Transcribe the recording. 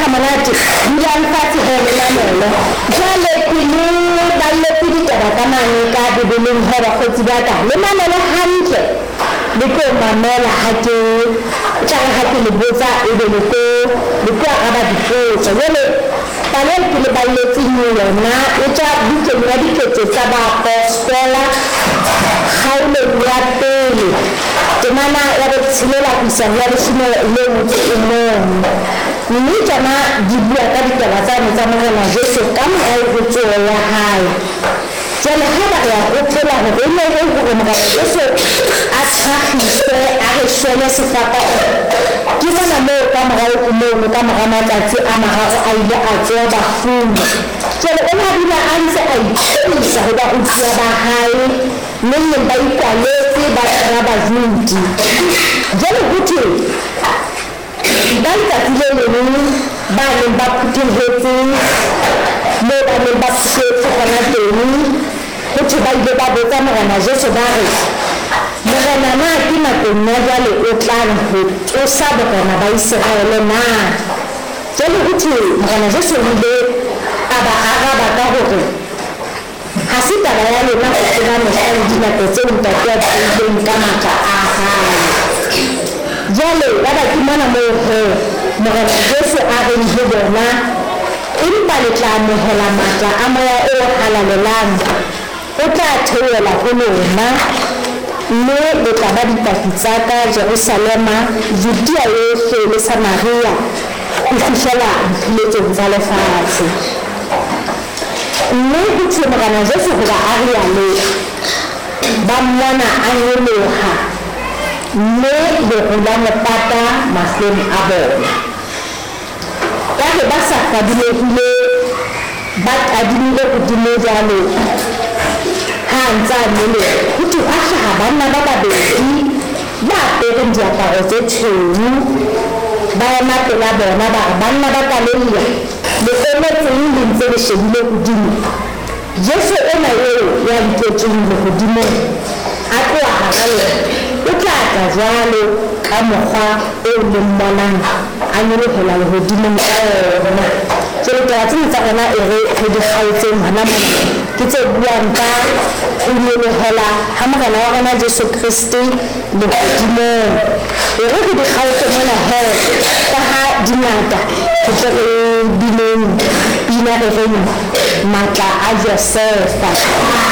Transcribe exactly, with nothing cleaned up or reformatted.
monate dula lefatshe he lenanelo jwale pele ba letse ditaba ka mane ka bibeleng he bakgotsi ba ka lenanelo hantle le tlo mamela ha ke tla ha ke le botsa e be le ko le ko araba dipotso jwale paleng ke le ba letse yona e tla bukeng ya diketse tsa baapostela kgaolo ya pele temana ya botshelela go isa ya leshome le motso o mong mme tsona di bua ka ditaba tsane tsa Morena Jesu ka moraotso ya hae jwale ha ba ya gopola hore e ne e hore Morena Jesu a tlhagise a re shwele sefapa ke bona moo ka morao moo ka mora matsatsi a mararo a ile a tsewa bafung jwale o na dula a ntse a itlhomisa ho barutuwa ba hae mme ba ikwaletse ba tshwara Bayahudi jwale ho thwe ba letsatsi le leng ba neng ba phuthehetse moo ba neng ba phutetse gona teng ho thwe ba ile ba botsa Morena Jesu ba re Morena na ke nakong ya jwale o tlang ho tsosa borena ba Iseraele na jwale ho thwe Morena Jesu o ile a ba araba ka hore ha se taba ya lona go tseba mehla le dinako tseo ntate a di beileng ka matla a hae jwale ba ba ke mona moo he Morena Jesu a reng ho bona empa le tla amohela matla a moya o halalelang o tla theohela ho lona mme le tla ba dipaki tsa ka Jerusalema Judea yohle le Samaria ho fihlela dipheletsong tsa lefatshe mme ho thwe Morena Jesu hoba a rialo ba mmona a nyoloha mme le hula mopata mahlong a bona ka re ba sa fadilehile ba tadimile hodimo jwalo ha ntse a nyoloha ho thwe a hlaha banna ba babedi ba apereng diaparo tse tshweu ba ema pela bona ba re banna ba Galilee le emetseng le ntse le shebile hodimo Jesu ena eo ya iketseng lehodimong a tloha hara lona o tla tla jwalo ka mokgwa eo le mmonang a nyolohela lehodimong ka ona jwale taba tsena tsa rona e re re di kgaotseng hona mona ke tse buang ka ho nyolohela ha Morena wa rona Jesu Kriste lehodimong e re re di kgaotse mona he ka ha dingata ke tse re bileng pina re reng matla a Josefa